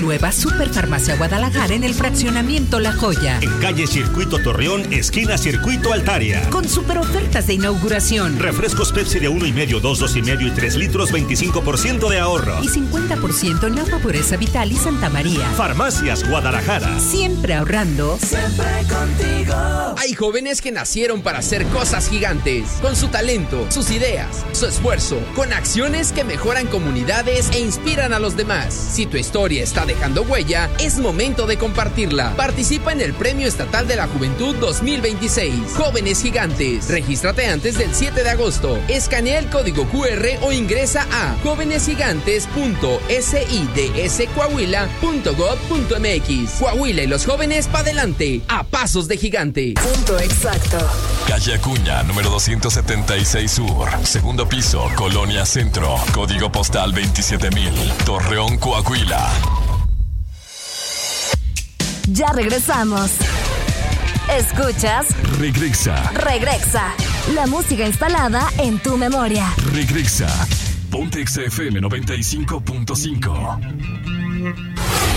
Nueva Superfarmacia Guadalajara en el fraccionamiento La Joya. En calle Circuito Torreón, esquina Circuito Altaria. Con super ofertas de inauguración. Refrescos Pepsi de 1,5, 2, 2,5 y 3 litros, 25% de ahorro. Y 50% en agua pureza Vital y Santa María. Farmacias Guadalajara. Siempre ahorrando. Siempre contigo. Hay jóvenes que nacieron para hacer cosas gigantes. Con su talento, sus ideas, su esfuerzo. Con acciones que mejoran comunidades e inspiran a los demás. Si tu historia está dejando huella, es momento de compartirla. Participa en el Premio Estatal de la Juventud 2026. Jóvenes Gigantes. Regístrate antes del 7 de agosto. Escanea el código QR o ingresa a jovenesgigantes.sidscoahuila.gov.mx. Coahuila y los jóvenes pa' adelante, a pasos de gigante. Punto exacto. Calle Acuña, número 276 Sur. Segundo piso, Colonia Centro. Código postal 27000. Torreón, Coahuila. Ya regresamos. Escuchas Regresa. La música instalada en tu memoria. Regresa. Ponte XFM 95.5.